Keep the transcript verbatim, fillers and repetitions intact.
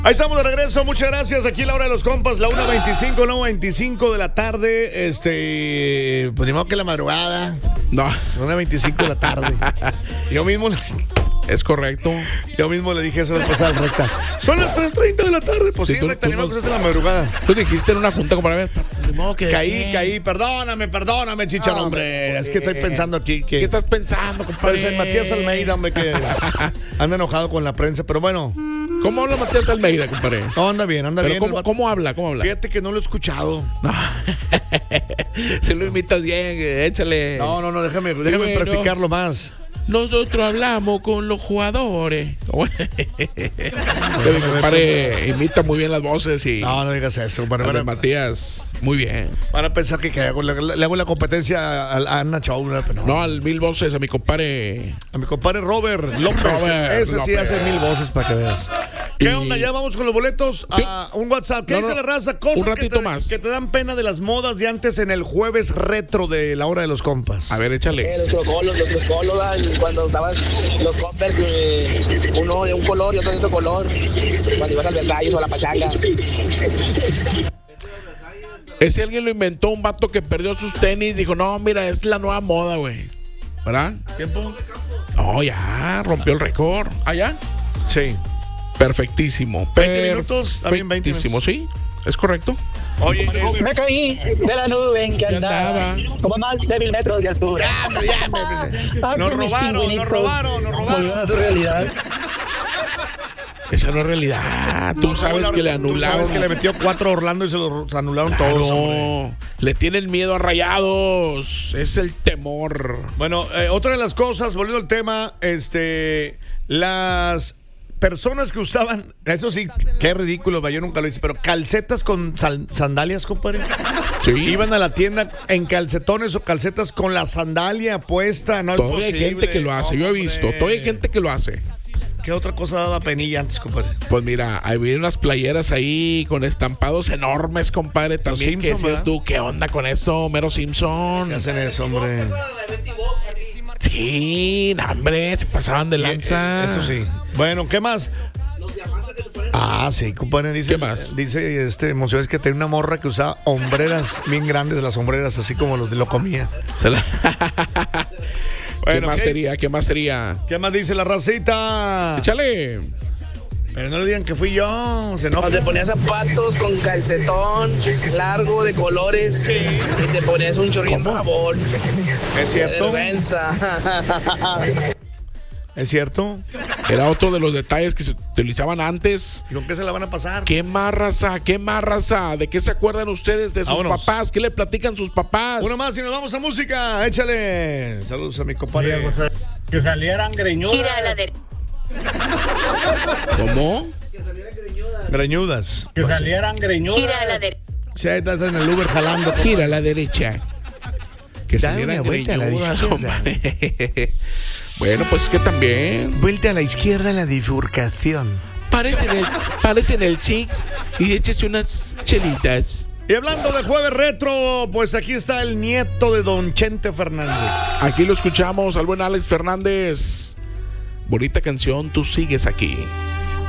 Ahí estamos de regreso, muchas gracias. Aquí la hora de los compas, la una veinticinco, una veinticinco de la tarde. Este, pues ni modo que la madrugada. No. una veinticinco de la tarde. Yo mismo le, Es correcto. Yo mismo le dije eso la pasada recta. Son las tres treinta de la tarde. Pues sí, tú, recta, tú ni modo no- que es de la madrugada. Tú dijiste en una junta como para ver. Ni modo que- Caí, caí, perdóname, perdóname, Chicharo, No, hombre. hombre, Es que estoy pensando aquí que. ¿Qué estás pensando, compadre? Parece el Matías Almeida, hombre, que anda enojado con la prensa, pero bueno. ¿Cómo habla Matías Almeida, compadre? No, anda bien, anda Pero bien. ¿cómo, el vato. ¿Cómo habla? ¿Cómo habla? Fíjate que no lo he escuchado. No. Si lo imitas bien, échale. No, no, no, déjame, déjame bueno. practicarlo más. Nosotros hablamos con los jugadores. Mi compadre imita muy bien las voces y No, no digas eso. Para, las de para, Matías, muy bien. para pensar que, que hago, le, le hago la competencia a, a Ana Chau. ¿No? No, al mil voces, a mi compadre. A mi compadre Robert López. Robert Ese sí López. hace mil voces para que veas. ¿Qué Y- onda? Ya vamos con los boletos a un WhatsApp. ¿Qué No, dice no, la raza? Cosas un ratito que te, más. que te dan pena de las modas de antes en el jueves retro de la hora de los compas. A ver, Eh, échale. los crocolos, los crocolos, ah, el- cuando estabas los compers, eh, uno de un color y otro de otro color, cuando ibas al Versalles o a la Pachanga. Ese alguien lo inventó, un vato que perdió sus tenis. Dijo, no, mira, es la nueva moda, güey. ¿Verdad? ¿Tiempo? No, ya, rompió el récord. ¿Allá? Sí. Perfectísimo. veinte minutos, está bien, veinte Perfectísimo, sí, es correcto. Oye, es- Me caí de la nube en que Ya andaba, andaba. como más de mil metros de altura. Ya, hombre, ya, hombre, pues, Ah, nos que mis robaron, nos pingüinitos robaron, nos robaron. volvieron a su realidad. Esa no es realidad. Tú sabes que le Tú anularon. sabes que le metió cuatro a Orlando y se los anularon todos, hombre. No, le tienen miedo a Rayados. Es el temor. Bueno, eh, otra de las cosas, volviendo al tema, este, las personas que usaban, eso sí, qué ridículo, yo nunca lo hice, pero calcetas con sal- sandalias, compadre. Sí. Iban a la tienda en calcetones o calcetas con la sandalia puesta, no es Todavía hay posible. gente que lo hace. No, Yo he hombre. visto. Todavía hay gente que lo hace. ¿Qué otra cosa daba penilla antes, compadre? Pues mira, había unas playeras ahí con estampados enormes, compadre. También que Simpson, decías ¿verdad? tú, ¿qué onda con esto, Mero Simpson? ¿Qué hacen eso, hombre? Sí, no, hombre, se pasaban de lanza. Eh, Eso sí. Bueno, ¿qué más? Ah, sí, compadre, dice, ¿Qué más? dice este Emociones que tenía una morra que usaba hombreras bien grandes, las hombreras, así como los de lo comía. Se la- ¿Qué Bueno, más ¿qué? sería? ¿Qué más sería? ¿Qué más dice la racita? Échale. Pero no le digan que fui yo, se enoja. Cuando te ponías zapatos con calcetón largo de colores y te ponías un chorrito de jabón. ¿Es cierto? Vergüenza. ¿Es cierto? Era otro de los detalles que se utilizaban antes. ¿Y con qué se la van a pasar? ¿Qué más raza? ¿Qué más raza? ¿De qué se acuerdan ustedes de sus Vámonos. papás? ¿Qué le platican sus papás? Uno más y nos vamos a música. Échale. Saludos a mi compadre. Que salieran greñudas. Gira a la derecha. ¿Cómo? Greñudas. Que salieran greñudas. Gira a la derecha. Sí, ahí estás en el Uber jalando. compadre. Gira a la derecha. Que Dale salieran una vuelta a la greñudas, izquierda. compadre. Bueno, pues es que también Vuelta a la izquierda en la bifurcación. parece en el, parece en el Six y échese unas chelitas. Y hablando de jueves retro, pues aquí está el nieto de Don Chente Fernández. Aquí lo escuchamos al buen Alex Fernández. Bonita canción, tú sigues aquí.